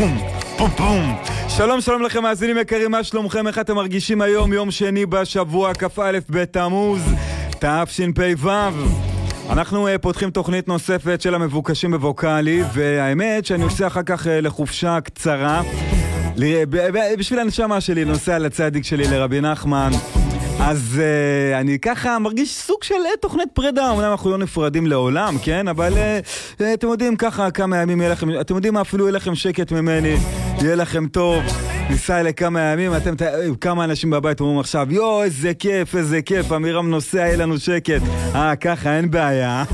בום, בום, בום. שלום, שלום לכם מאזינים יקרים, מה שלומכם? איך אתם מרגישים היום? יום שני בשבוע, כ"א בתמוז, תשפ"ו. אנחנו פותחים תוכנית נוספת של המבוקשים בווקלי, והאמת שאני עושה אחר כך לחופשה קצרה בשביל הנשמה שלי, נוסע לצדיק שלי לרבי נחמן. אז אני ככה מרגיש סוג של תוכנית פרידה, אמנם אנחנו לא נפרדים לעולם, כן? אבל אתם יודעים ככה כמה ימים יהיה לכם, אתם יודעים מה, אפילו יהיה לכם שקט ממני, יהיה לכם טוב, ניסע לכמה ימים, כמה אנשים בבית אומרים עכשיו, יו, איזה כיף, איזה כיף, אמירם נוסע, יהיה לנו שקט. ככה, אין בעיה.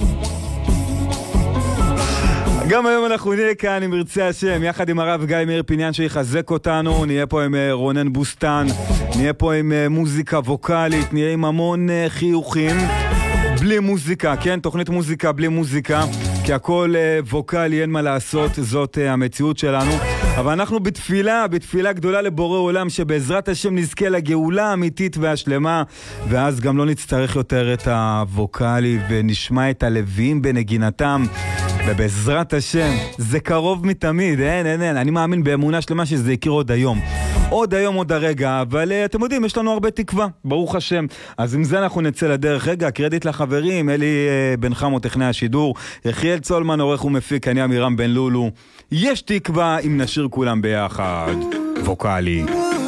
גם היום אנחנו נהיה כאן עם ירצה השם, יחד עם הרב גיא מאיר פיניאן שיחזק אותנו, נהיה פה עם רונן בוסטן, נהיה פה עם מוזיקה ווקלית, נהיה עם המון חיוכים, בלי מוזיקה, כן? תוכנית מוזיקה בלי מוזיקה, כי הכל ווקלי, אין מה לעשות, זאת המציאות שלנו. אבל אנחנו בתפילה גדולה לבורא עולם, שבעזרת השם נזכה לגאולה האמיתית והשלמה, ואז גם לא נצטרך יותר את הווקלי, ונשמע את הלוויים בנגינתם, ובעזרת השם, זה קרוב מתמיד, אין, אני מאמין באמונה שלמה שזה יקרה עוד היום, עוד הרגע, אבל אתם יודעים, יש לנו הרבה תקווה, ברוך השם. אז עם זה אנחנו נצא לדרך. רגע, קרדיט לחברים, אלי בן חמו, טכנאי השידור, יחיאל צולמן, עורך ומפיק, אני אמירם בן לולו. יש תקווה אם נשיר כולם ביחד. ווקלי.